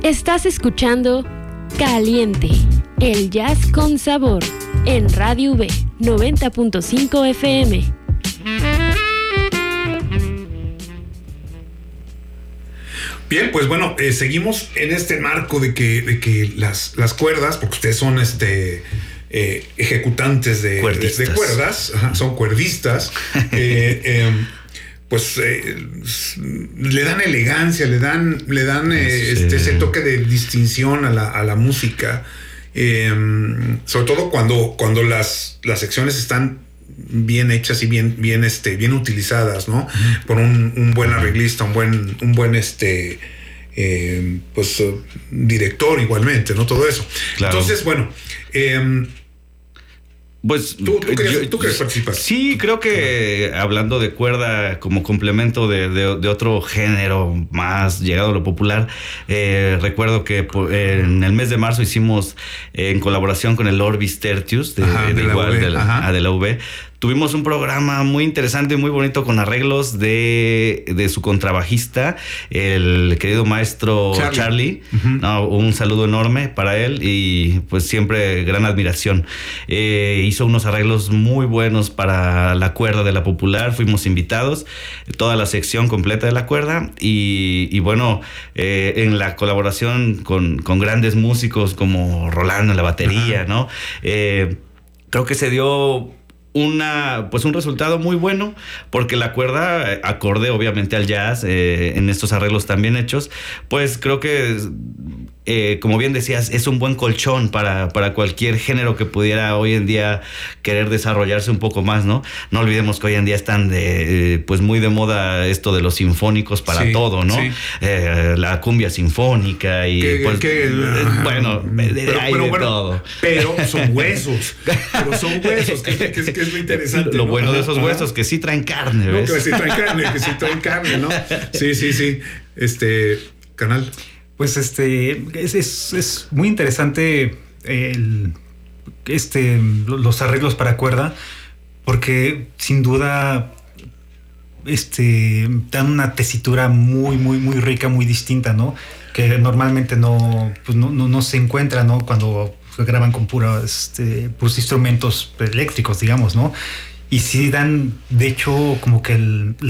Estás escuchando Caliente, el jazz con sabor, en Radio V 90.5 FM. Bien, pues bueno, seguimos en este marco de que las cuerdas, porque ustedes son ejecutantes de cuerdas, son cuerdistas, pues le dan elegancia, le dan ese toque de distinción a la música, sobre todo cuando las secciones están bien hechas y bien utilizadas, ¿no? Por un buen arreglista, un buen director igualmente, ¿no? Todo eso. Claro. Entonces, bueno, pues ¿Tú quieres participar? Sí, creo que hablando de cuerda como complemento de otro género más llegado a lo popular, recuerdo que en el mes de marzo hicimos en colaboración con el Orbis Tertius de la UV. Tuvimos un programa muy interesante y muy bonito con arreglos de su contrabajista, el querido maestro Charlie. No, un saludo enorme para él y pues siempre gran admiración. Hizo unos arreglos muy buenos para la cuerda de la popular. Fuimos invitados, toda la sección completa de la cuerda y bueno, en la colaboración con grandes músicos como Rolando en la batería, ¿no? Creo que se dio un resultado muy bueno, porque la cuerda, acorde obviamente al jazz, en estos arreglos tan bien hechos, pues creo que como bien decías, es un buen colchón para cualquier género que pudiera hoy en día querer desarrollarse un poco más, ¿no? No olvidemos que hoy en día están pues muy de moda esto de los sinfónicos para todo, ¿no? Sí. La cumbia sinfónica y bueno, todo. Pero son huesos. Que es muy interesante. Lo bueno de esos huesos, que sí traen carne, ¿ves? Que sí traen carne, ¿no? Sí. Canal. Pues es muy interesante los arreglos para cuerda, porque sin duda dan una tesitura muy rica, muy distinta, ¿no? Que normalmente no se encuentra, ¿no? Cuando se graban con puros instrumentos eléctricos, digamos, ¿no? Y sí dan, de hecho, como que